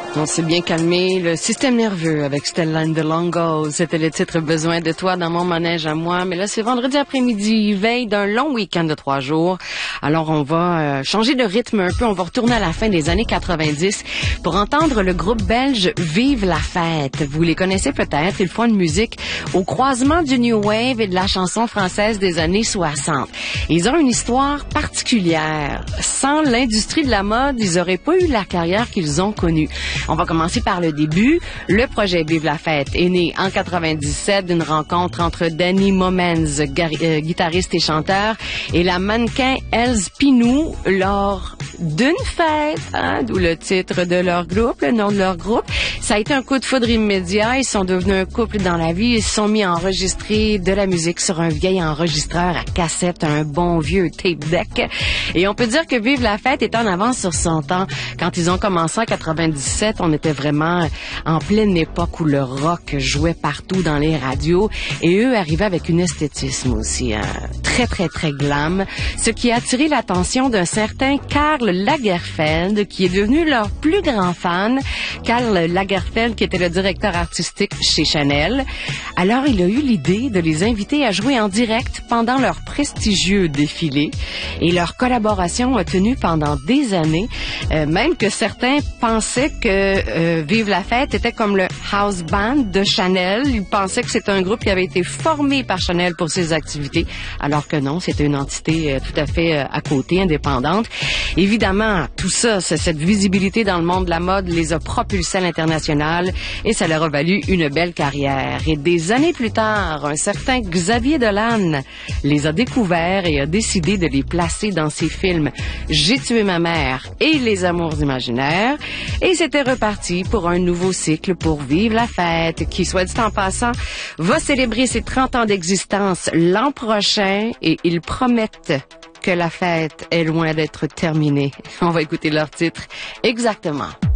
On s'est bien calmé. Le système nerveux avec Stella and the Longos. C'était le titre Besoin de toi dans mon manège à moi. Mais là, c'est vendredi après-midi, veille d'un long week-end de 3 jours. Alors, on va changer de rythme un peu. On va retourner à la fin des années 90 pour entendre le groupe belge Vive la fête. Vous les connaissez peut-être. Ils font une musique au croisement du New Wave et de la chanson française des années 60. Ils ont une histoire particulière. Sans l'industrie de la mode, ils n'auraient pas eu la carrière qu'ils ont connue. On va commencer par le début. Le projet Vive la fête est né en 97 d'une rencontre entre Danny Momens, guitariste et chanteur, et la mannequin Else Pinou lors d'une fête, d'où le titre de leur groupe, le nom de leur groupe. Ça a été un coup de foudre immédiat. Ils sont devenus un couple dans la vie. Ils se sont mis à enregistrer de la musique sur un vieil enregistreur à cassette, un bon vieux tape deck. Et on peut dire que Vive la fête est en avance sur son temps. Quand ils ont commencé en 97, on était vraiment en pleine époque où le rock jouait partout dans les radios. Et eux arrivaient avec une esthétisme aussi très, très, très glam. Ce qui a attiré l'attention d'un certain Karl Lagerfeld, qui est devenu leur plus grand fan. Karl Lagerfeld, qui était le directeur artistique chez Chanel. Alors, il a eu l'idée de les inviter à jouer en direct pendant leur prestigieux défilé. Et leur collaboration a tenu pendant des années, même que certains pensaient que Vive la fête était comme le house band de Chanel. Ils pensaient que c'était un groupe qui avait été formé par Chanel pour ses activités, alors que non, c'était une entité tout à fait à côté, indépendante. Évidemment, tout ça, cette visibilité dans le monde de la mode les a propulsés à l'international et ça leur a valu une belle carrière. Et des années plus tard, un certain Xavier Dolan les a découverts et a décidé de les placer dans ses films J'ai tué ma mère et Les Amours imaginaires. Et c'était reparti pour un nouveau cycle pour Vive la fête, qui, soit dit en passant, va célébrer ses 30 ans d'existence l'an prochain et ils promettent que la fête est loin d'être terminée. On va écouter leur titre exactement.